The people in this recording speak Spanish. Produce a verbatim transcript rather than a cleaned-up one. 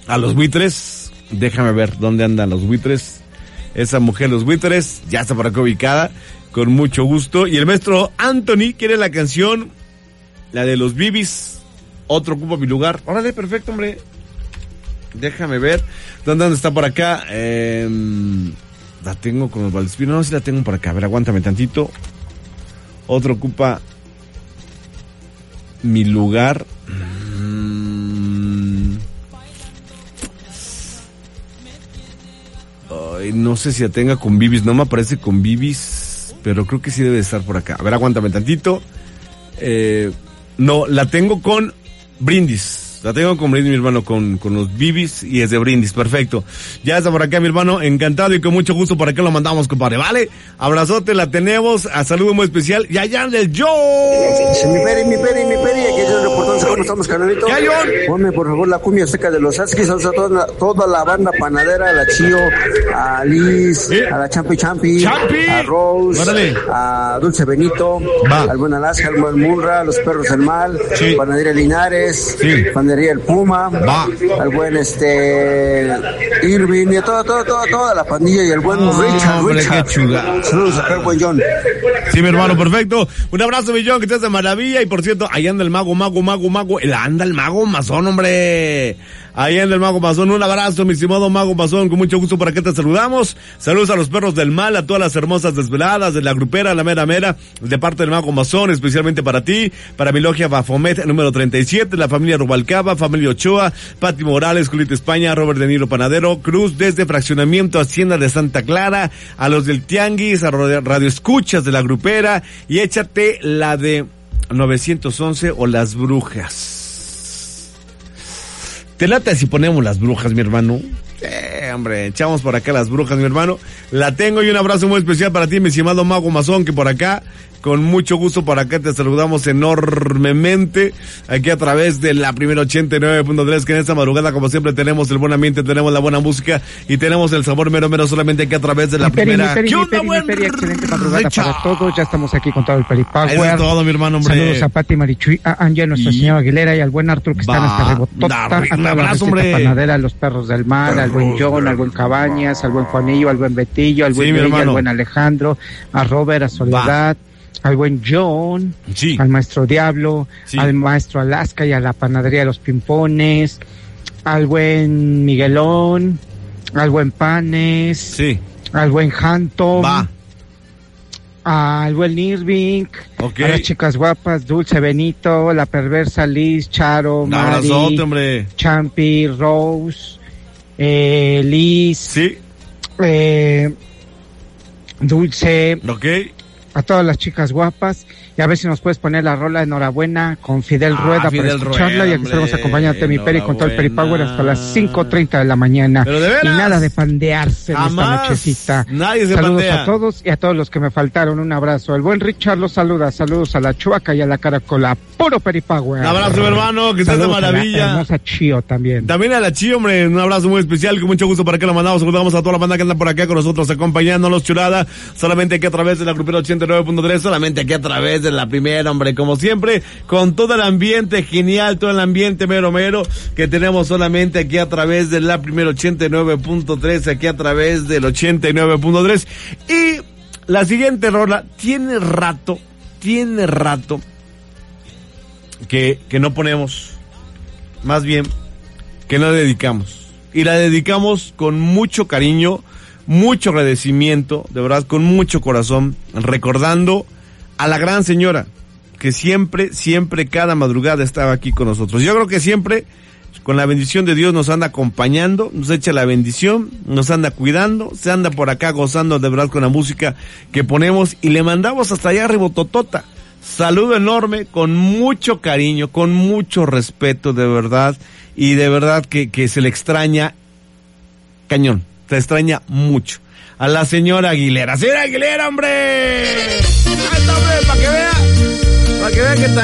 a los buitres. Déjame ver dónde andan los buitres. Esa mujer, los buitres, ya está por acá ubicada, con mucho gusto. Y el maestro Anthony quiere la canción, la de los Bibis, Otro ocupa mi lugar. Órale, perfecto, hombre. Déjame ver. ¿Dónde, dónde está por acá? Eh, la tengo con los Valdespino. No, sí la tengo por acá. A ver, aguántame tantito. Otro ocupa mi lugar. Mm. Ay, no sé si la tenga con Bibis. No me aparece con Bibis, pero creo que sí debe estar por acá. A ver, aguántame tantito. Eh, no, la tengo con Brindis. La tengo con Brindis, mi hermano, con, con los Bibis, y es de Brindis, perfecto. Ya está por acá, mi hermano, encantado y con mucho gusto por acá lo mandamos, compadre, ¿vale? Abrazote, la tenemos, a saludo muy especial, y allá en el Joe. Mi peri, mi peri, mi peri, aquí es el reportón, ¿cómo estamos, carnalito? ¿Qué hay, John? Ponme, por favor, la cumbia seca de los Askis, saludos a toda, toda la banda panadera, a la Chío, a Liz, ¿sí? A la Champi Champi, Champi, a Rose, ¡órale! A Dulce Benito, va, al buen Alaska, al buen Murra, a los Perros del Mal, sí, Panadería Linares, sí, Panadería El Puma, va, al buen este Irving, y a toda, toda, toda, toda la pandilla, y el buen oh, Richard, hombre, Richard. Qué chula. Saludos acá al buen John. Sí, mi hermano, perfecto. Un abrazo, mi John, que estés de maravilla. Y por cierto, ahí anda el mago, mago, mago, mago. El anda el mago Mazón, hombre. Ahí anda el mago Mazón. Un abrazo, mi estimado mago Mazón. Con mucho gusto, para que te saludamos. Saludos a los perros del mal, a todas las hermosas desveladas de la grupera, la mera mera, de parte del mago Mazón, especialmente para ti, para mi logia Bafomet, número treinta y siete, la familia Rubalcaba, familia Ochoa, Pati Morales, Julita España, Robert De Niro Panadero, Cruz, desde Fraccionamiento Hacienda de Santa Clara, a los del Tianguis, a Radio Escuchas de la grupera, y échate la de novecientos once o Las Brujas. ¿Te late si ponemos Las Brujas, mi hermano? Eh, hombre, echamos por acá Las Brujas, mi hermano. La tengo, y un abrazo muy especial para ti, mi estimado mago Mazón, que por acá, con mucho gusto por acá te saludamos enormemente, aquí a través de la primera ochenta y nueve punto tres, que en esta madrugada, como siempre, tenemos el buen ambiente, tenemos la buena música y tenemos el sabor mero mero solamente aquí a través de la mi peri, primera. Mi peri, ¿Qué mi onda, peri, buen mi peri, excelente madrugada Richard? Para todos, ya estamos aquí con todo el Peripower. Eso es todo, mi hermano, hombre. Saludos a Pati Marichuy, a Ángel, nuestra y... señora Aguilera, y al buen Arturo, que Va, están hasta rebotota, dar, a toda la receta panadera, a los perros del mal, al buen John, al buen Cabañas, al buen Juanillo, al buen Betillo, al buen sí, Bella, al buen Alejandro, a Robert, a Soledad, va, al buen John, sí, al maestro Diablo, sí, al maestro Alaska y a la panadería de los Pimpones, al buen Miguelón, al buen Panes, sí, al buen Hanton, va, al buen Irving, okay, a las chicas guapas, Dulce Benito, la perversa Liz, Charo, un Mari, abrazote, hombre, Champi, Rose, eh, Liz, sí, eh, Dulce, ok, a todas las chicas guapas, y a ver si nos puedes poner la rola Enhorabuena con Fidel ah, Rueda Fidel para escucharla, Rueda, y aquí estaremos acompañándote, mi peri, con todo el Enhorabuena. Peripower hasta las cinco treinta de la mañana. ¿Pero de veras? Y nada de pandearse en Jamás. esta nochecita. Nadie se Saludos pandea. a todos y a todos los que me faltaron, un abrazo. El buen Richard los saluda, saludos a la Chuaca y a la Caracola, puro Peripower. Un abrazo, mi hermano, que estés de maravilla. A la hermosa Chío también. También a la Chío, hombre, un abrazo muy especial, con mucho gusto para que lo mandamos. Saludamos a toda la banda que anda por acá con nosotros, acompañándonos, chulada, solamente aquí a través de la grupera ochenta y nueve punto tres, solamente aquí a través de la primera, hombre, como siempre, con todo el ambiente genial, todo el ambiente mero mero, que tenemos solamente aquí a través de la primera ochenta y nueve punto tres, aquí a través del ochenta y nueve punto tres. Y la siguiente rola, tiene rato, tiene rato, que, que no ponemos, más bien, que no dedicamos. Y la dedicamos con mucho cariño, mucho agradecimiento, de verdad, con mucho corazón, recordando a la gran señora, que siempre, siempre, cada madrugada estaba aquí con nosotros. Yo creo que siempre, con la bendición de Dios, nos anda acompañando, nos echa la bendición, nos anda cuidando, se anda por acá gozando de verdad con la música que ponemos, y le mandamos hasta allá Rebototota. Saludo enorme, con mucho cariño, con mucho respeto, de verdad, y de verdad que, que se le extraña cañón, se extraña mucho. A la señora Aguilera. ¡Señora Aguilera, hombre! ¡Ahí está, hombre! Para que vea, para que vea que